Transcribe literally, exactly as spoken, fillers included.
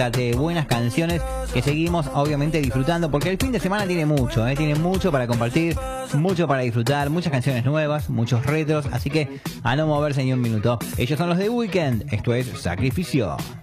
de buenas canciones que seguimos obviamente disfrutando, porque el fin de semana tiene mucho, ¿eh? Tiene mucho para compartir, mucho para disfrutar, muchas canciones nuevas, muchos retros, así que a no moverse ni un minuto. Ellos son los de Weeknd, esto es Sacrificio.